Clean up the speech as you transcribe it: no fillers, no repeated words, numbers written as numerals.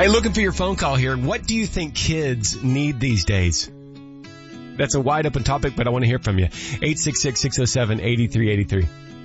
Hey, looking for your phone call here. What do you think kids need these days? That's a wide open topic, but I want to hear from you. 866-607-8383.